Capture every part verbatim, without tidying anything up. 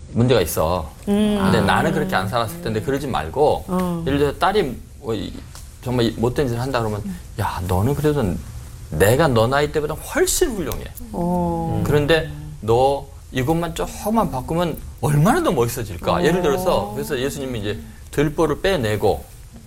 문제가 있어. 음. 근데 나는 그렇게 안 살았을 텐데 그러지 말고 어. 예를 들어 딸이 뭐 이- 정말 못된 짓을 한다 그러면 야 너는 그래도 내가 너 나이 때보다 훨씬 훌륭해. 어. 그런데 너 이것만 조금만 바꾸면 얼마나 더 멋있어질까. 어. 예를 들어서 그래서 예수님이 이제 들보를 빼내고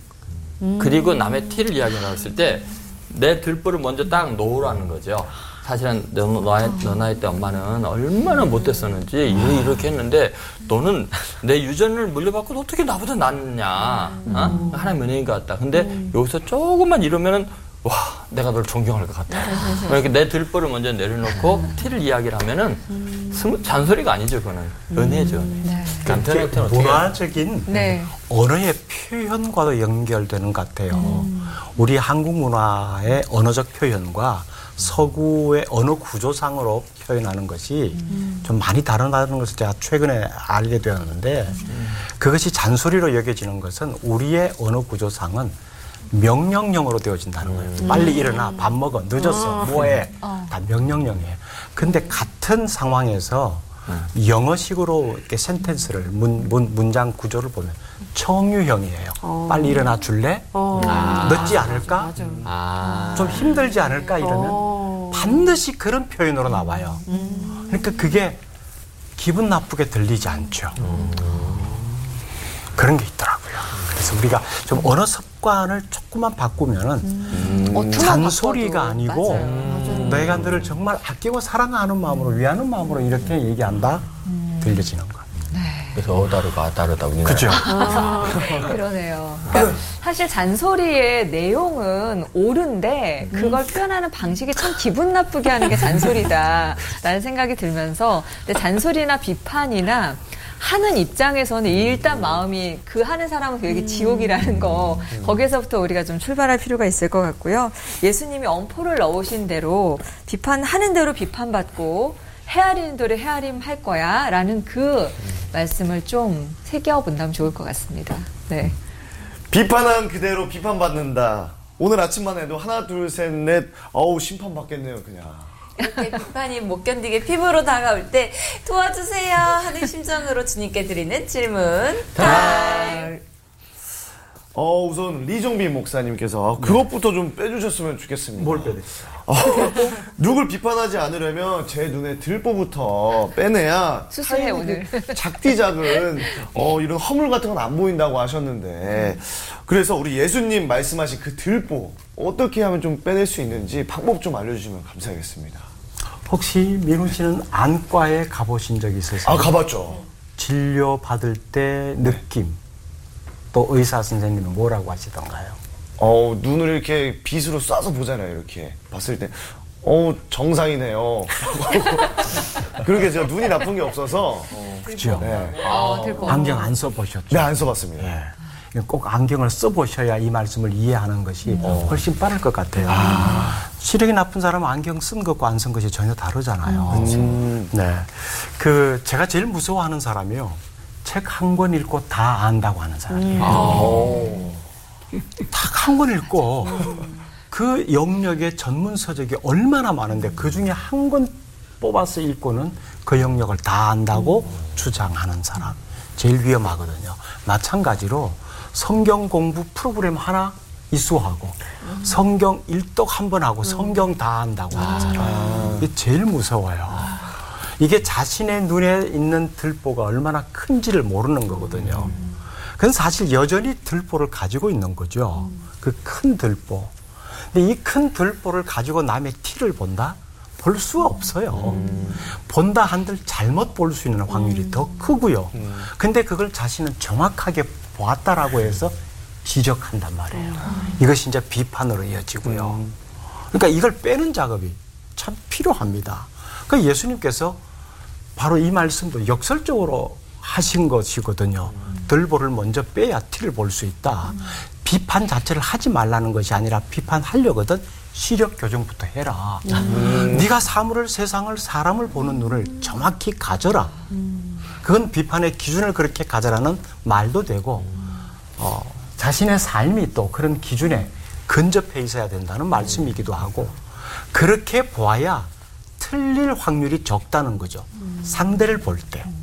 그리고 남의 티를 이야기 나눴을 때 내 들보를 먼저 딱 놓으라는 거죠. 사실은 너, 너, 너 나이 때 엄마는 얼마나 못됐었는지 이렇게 했는데 너는 내 유전을 물려받고 어떻게 나보다 낫냐. 어? 하나님 은혜인 것 같다. 근데 여기서 조금만 이러면은 와 내가 널 존경할 것 같다. 이렇게 내 들보를 먼저 내려놓고 티를 이야기를 하면은 스무, 잔소리가 아니죠. 그거는 은혜죠. 네. 간편한테 어떻게 문화적인 네. 언어의 표현과도 연결되는 것 같아요. 음. 우리 한국 문화의 언어적 표현과 서구의 언어 구조상으로 표현하는 것이 음. 좀 많이 다르다는 것을 제가 최근에 알게 되었는데 음. 그것이 잔소리로 여겨지는 것은 우리의 언어 구조상은 명령형으로 되어진다는 거예요. 음. 빨리 일어나, 밥 먹어, 늦었어, 어. 뭐해. 어. 다 명령형이에요. 근데 같은 상황에서 음. 영어식으로 이렇게 센텐스를, 문, 문, 문장 구조를 보면 청유형이에요. 어. 빨리 일어나 줄래? 어. 아. 늦지 않을까? 맞아, 맞아. 아. 좀 힘들지 않을까? 이러면 어. 반드시 그런 표현으로 나와요. 음. 그러니까 그게 기분 나쁘게 들리지 않죠. 음. 그런 게 있더라고요. 그래서 우리가 좀 언어 습관을 조금만 바꾸면은 음. 잔소리가 아니고 맞아요. 맞아요. 내가 너를 정말 아끼고 사랑하는 마음으로 위하는 마음으로 이렇게 얘기한다 음. 들려지는 거. 그래서 어다르가 아다르다 우리나라. 그죠? 아, 그러네요. 그러니까 사실 잔소리의 내용은 옳은데 그걸 표현하는 방식이 참 기분 나쁘게 하는 게 잔소리다라는 생각이 들면서 근데 잔소리나 비판이나 하는 입장에서는 일단 마음이 그 하는 사람은 그게 지옥이라는 거 거기에서부터 우리가 좀 출발할 필요가 있을 것 같고요. 예수님이 엄포를 넣으신 대로 비판하는 대로 비판받고 헤아리는 대로 헤아림 할 거야 라는 그 말씀을 좀 새겨본다면 좋을 것 같습니다. 네. 비판한 그대로 비판받는다. 오늘 아침만 해도 하나 둘 셋 넷 어우 심판받겠네요 그냥. 이렇게 비판이 못 견디게 피부로 다가올 때 도와주세요 하는 심정으로 주님께 드리는 질문 타임. 어 우선 리정빈 목사님께서 그것부터 좀 빼주셨으면 좋겠습니다. 뭘 빼냈어? 어, 누굴 비판하지 않으려면 제 눈에 들보부터 빼내야 수수해 오늘. 작디 작은 어, 이런 허물 같은 건 안 보인다고 하셨는데 그래서 우리 예수님 말씀하신 그 들보 어떻게 하면 좀 빼낼 수 있는지 방법 좀 알려주시면 감사하겠습니다. 혹시 민우 씨는 안과에 가보신 적 있으세요? 아 가봤죠. 진료 받을 때 느낌 또 의사 선생님은 뭐라고 하시던가요? 어 눈을 이렇게 빗으로 쏴서 보잖아요. 이렇게 봤을 때 어 정상이네요. 그렇게 제가 눈이 나쁜 게 없어서 어, 그죠? 네. 어, 들고. 안경 안 써보셨죠? 네, 안 써봤습니다. 네. 꼭 안경을 써보셔야 이 말씀을 이해하는 것이 훨씬 빠를 것 같아요. 아. 시력이 나쁜 사람은 안경 쓴 것과 안 쓴 것이 전혀 다르잖아요. 음. 네. 그, 제가 제일 무서워하는 사람이요. 책 한 권 읽고 다 안다고 하는 사람이에요. 딱 한 권 읽고 그 영역의 전문 서적이 얼마나 많은데 그 중에 한 권 뽑아서 읽고는 그 영역을 다 안다고 주장하는 사람. 제일 위험하거든요. 마찬가지로 성경 공부 프로그램 하나 이수하고 성경 일독 한 번 하고 성경 다 한다고 하는 사람. 이게 제일 무서워요. 이게 자신의 눈에 있는 들보가 얼마나 큰지를 모르는 거거든요. 그건 사실 여전히 들보를 가지고 있는 거죠. 그 큰 들보. 근데 이 큰 들보를 가지고 남의 티를 본다? 볼 수가 없어요. 음. 본다 한들 잘못 볼 수 있는 확률이 음. 더 크고요. 음. 근데 그걸 자신은 정확하게 보았다라고 해서 지적한단 말이에요. 음. 이것이 이제 비판으로 이어지고요. 음. 그러니까 이걸 빼는 작업이 참 필요합니다. 그러니까 예수님께서 바로 이 말씀도 역설적으로 하신 것이거든요. 음. 들보를 먼저 빼야 티를 볼 수 있다. 음. 비판 자체를 하지 말라는 것이 아니라 비판하려거든 시력 교정부터 해라. 음. 네가 사물을, 세상을, 사람을 보는 눈을 정확히 가져라. 음. 그건 비판의 기준을 그렇게 가져라는 말도 되고 어, 자신의 삶이 또 그런 기준에 근접해 있어야 된다는 말씀이기도 하고 그렇게 보아야 틀릴 확률이 적다는 거죠. 음. 상대를 볼 때.